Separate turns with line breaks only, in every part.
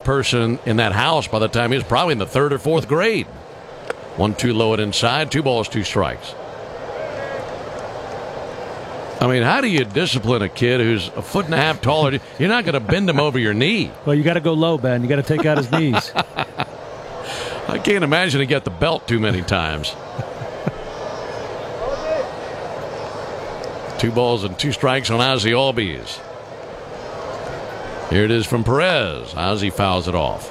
person in that house by the time he was probably in the 3rd or 4th grade. 1-2 low and inside, 2 balls, 2 strikes. I mean, how do you discipline a kid who's a foot and a half taller? You're not going to bend him over your knee.
Well, you got to go low, Ben. You got to take out his knees.
I can't imagine he got the belt too many times. 2 balls and 2 strikes on Ozzie Albies. Here it is from Perez. Ozzie fouls it off.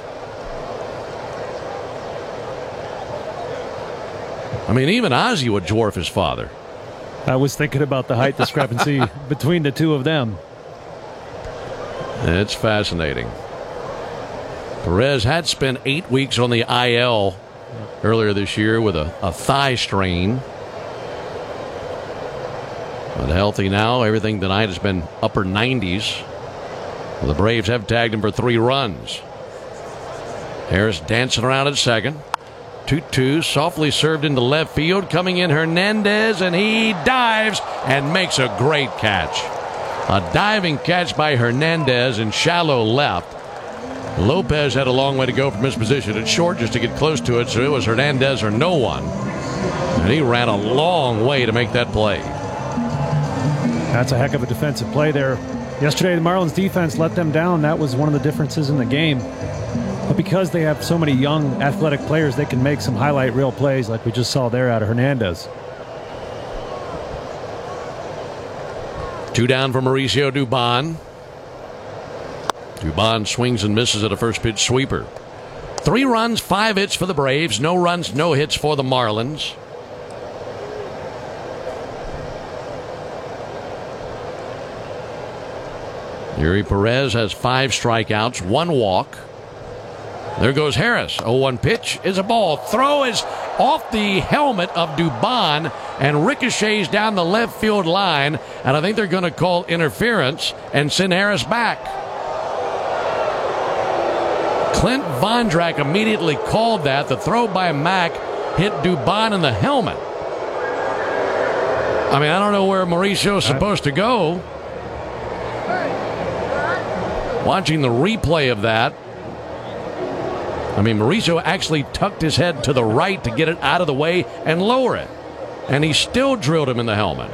I mean, even Ozzie would dwarf his father.
I was thinking about the height discrepancy between the two of them.
It's fascinating. Perez had spent 8 weeks on the IL earlier this year with a thigh strain. But healthy now. Everything tonight has been upper 90s. Well, the Braves have tagged him for 3 runs. Harris dancing around at second. 2-2, softly served into left field. Coming in Hernandez, and he dives and makes a great catch. A diving catch by Hernandez in shallow left. Lopez had a long way to go from his position at short just to get close to it, so it was Hernandez or no one. And he ran a long way to make that play.
That's a heck of a defensive play there. Yesterday, the Marlins defense let them down. That was one of the differences in the game. But because they have so many young athletic players, they can make some highlight reel plays like we just saw there out of Hernandez.
2 down for Mauricio Dubon. Dubon swings and misses at a first pitch sweeper. 3 runs, 5 hits for the Braves. No runs, no hits for the Marlins. Yuri Perez has 5 strikeouts, 1 walk. There goes Harris. 0-1 pitch is a ball. Throw is off the helmet of Dubon and ricochets down the left field line. And I think they're going to call interference and send Harris back. Clint Vondrak immediately called that. The throw by Mack hit Dubon in the helmet. I mean, I don't know where Mauricio's supposed to go. Watching the replay of that. I mean, Mauricio actually tucked his head to the right to get it out of the way and lower it. And he still drilled him in the helmet.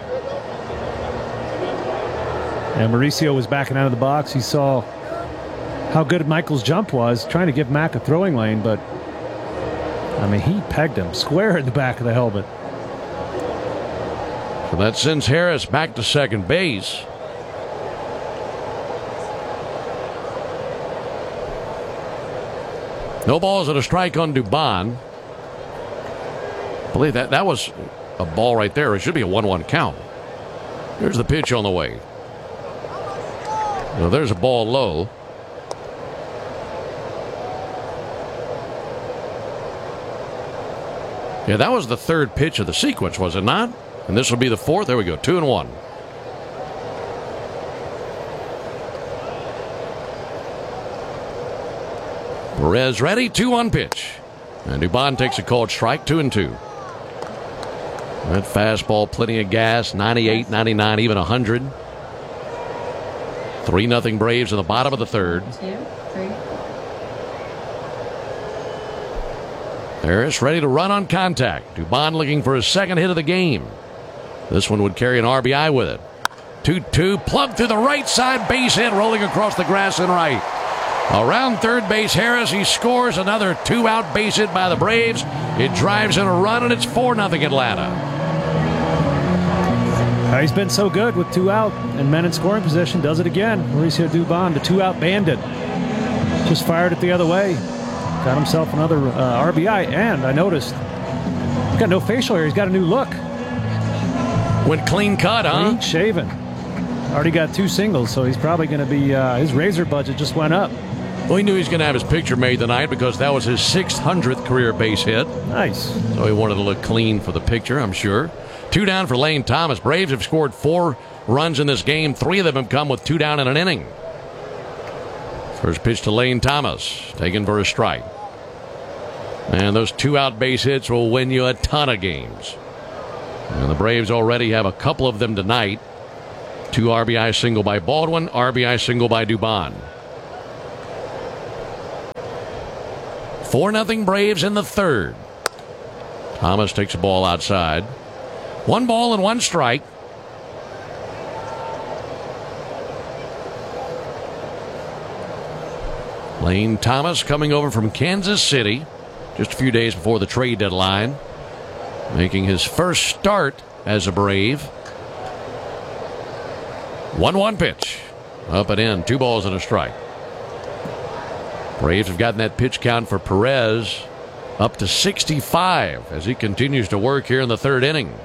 And Mauricio was backing out of the box. He saw how good Michael's jump was, trying to give Mack a throwing lane, but I mean, he pegged him square in the back of the helmet.
So that sends Harris back to second base. No balls and a strike on Dubon. I believe that was a ball right there. It should be a 1-1 count. Here's the pitch on the way. Well, there's a ball low. Yeah, that was the 3rd pitch of the sequence, was it not? And this will be the 4th. There we go, 2-1. Perez ready, 2-1 pitch. And Dubon takes a called strike, 2-2. That fastball, plenty of gas, 98, 99, even 100. 3-0 Braves in the bottom of the 3rd. 2-3. Harris ready to run on contact. Dubon looking for his 2nd hit of the game. This one would carry an RBI with it. 2-2, plugged through the right side, base hit, rolling across the grass and right. Around third base, Harris, he scores another 2-out base hit by the Braves. It drives in a run, and it's 4-0 Atlanta.
He's been so good with 2 out and men in scoring position. Does it again. Mauricio Dubon, the 2-out bandit. Just fired it the other way. Got himself another RBI, and I noticed he's got no facial hair. He's got a new look.
Went clean cut, huh?
Clean shaven. Already got 2 singles, so he's probably going to be, his razor budget just went up.
Well, he knew he was going to have his picture made tonight because that was his 600th career base hit.
Nice.
So he wanted to look clean for the picture, I'm sure. 2 down for Lane Thomas. Braves have scored 4 runs in this game. 3 of them have come with 2 down in an inning. First pitch to Lane Thomas, taken for a strike. And those 2-out base hits will win you a ton of games. And the Braves already have a couple of them tonight. 2 RBI single by Baldwin, RBI single by Dubon. 4-0 Braves in the third. Thomas takes a ball outside. 1 ball and 1 strike. Lane Thomas coming over from Kansas City just a few days before the trade deadline, making his first start as a Brave. 1-1 pitch. Up and in. 2 balls and a strike. Braves have gotten that pitch count for Perez up to 65 as he continues to work here in the third inning.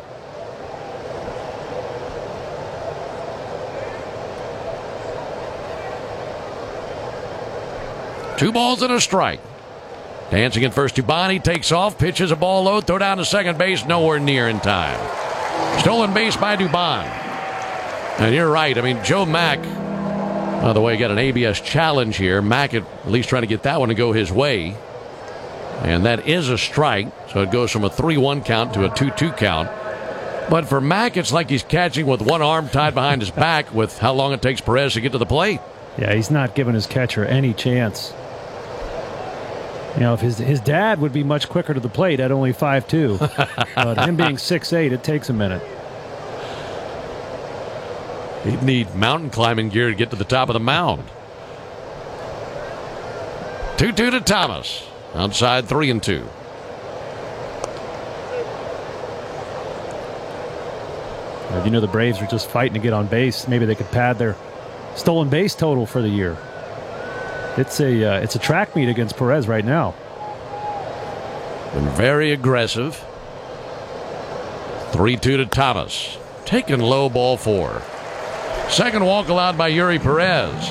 Two balls and a strike. Dancing at first to Bonnie, takes off, pitches a ball low, throw down to second base, nowhere near in time. Stolen base by Dubon. And you're right. I mean, Joe Mack, by the way, got an ABS challenge here. Mack at least trying to get that one to go his way. And that is a strike, so it goes from a 3-1 count to a 2-2 count. But for Mack, it's like he's catching with one arm tied behind his back with how long it takes Perez to get to the plate.
Yeah, he's not giving his catcher any chance. You know, if his dad would be much quicker to the plate at only 5'2", but him being 6'8", it takes a minute.
He'd need mountain climbing gear to get to the top of the mound. 2-2 to Thomas. Outside 3-2.
You know, the Braves are just fighting to get on base. Maybe they could pad their stolen base total for the year. It's a track meet against Perez right now.
Been very aggressive. 3-2 to Thomas. Taken low, ball 4. Second walk allowed by Yuri Perez.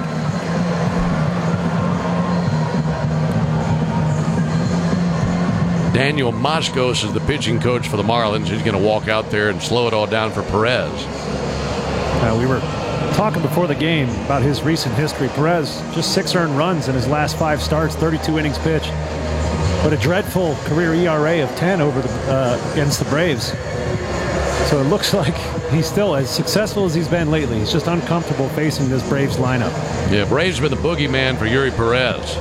Daniel Moskos is the pitching coach for the Marlins. He's going to walk out there and slow it all down for Perez.
We were talking before the game about his recent history. Perez, just 6 earned runs in his last 5 starts, 32 innings pitched, but a dreadful career ERA of 10 over against the Braves. So it looks like he's still as successful as he's been lately. He's just uncomfortable facing this Braves lineup.
Yeah, Braves been the boogeyman for Yuri Perez.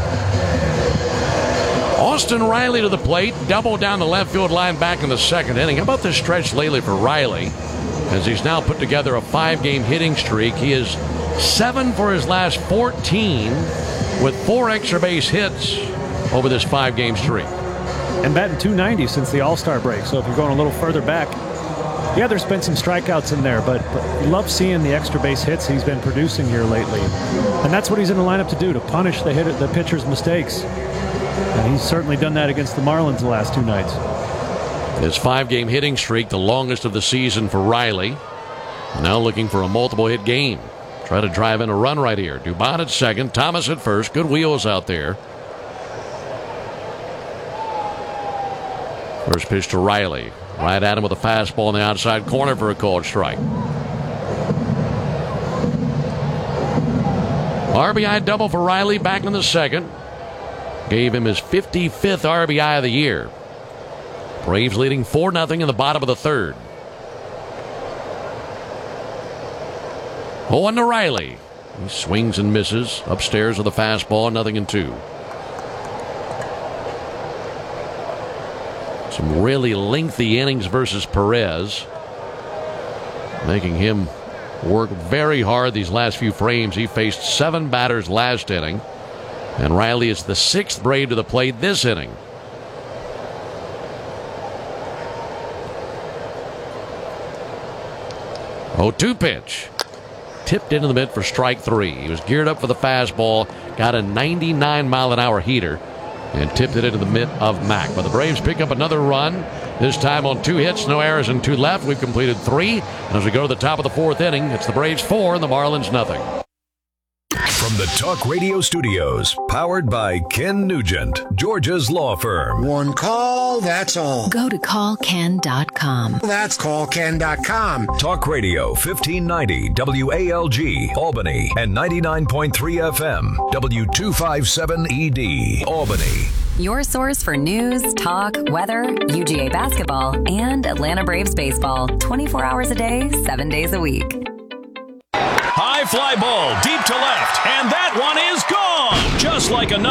Austin Riley to the plate, double down the left field line back in the second inning. How about this stretch lately for Riley? As he's now put together a 5-game hitting streak. He is 7 for his last 14 with 4 extra base hits over this 5-game streak.
And batting .290 since the All-Star break. So if you're going a little further back, yeah, there's been some strikeouts in there, but you love seeing the extra base hits he's been producing here lately. And that's what he's in the lineup to do, to punish the pitcher's mistakes. And he's certainly done that against the Marlins the last 2 nights.
His 5-game hitting streak, the longest of the season for Riley. Now looking for a multiple hit game. Try to drive in a run right here. Dubon at second, Thomas at first. Good wheels out there. First pitch to Riley. Right at him with a fastball in the outside corner for a called strike. RBI double for Riley back in the second. Gave him his 55th RBI of the year. Braves leading 4-0 in the bottom of the third. 0-1 to Riley. He swings and misses. Upstairs with a fastball, 0-2. Some really lengthy innings versus Perez, making him work very hard these last few frames. He faced 7 batters last inning, and Riley is the 6th Brave to the plate this inning. 0-2 pitch. Tipped into the mitt for strike 3. He was geared up for the fastball, got a 99-mile-an-hour heater, and tipped it into the mitt of Mack. But the Braves pick up another run, this time on 2 hits, no errors, and 2 left. We've completed 3. And as we go to the top of the 4th inning, it's the Braves 4 and the Marlins nothing.
From the Talk Radio Studios, powered by Ken Nugent, Georgia's law firm.
One call, that's all.
Go to callken.com.
That's callken.com.
Talk Radio 1590 WALG, Albany, and 99.3 FM, W257ED, Albany.
Your source for news, talk, weather, UGA basketball, and Atlanta Braves baseball. 24 hours a day, 7 days a week.
High fly ball deep to left, and that one is gone. Just like another.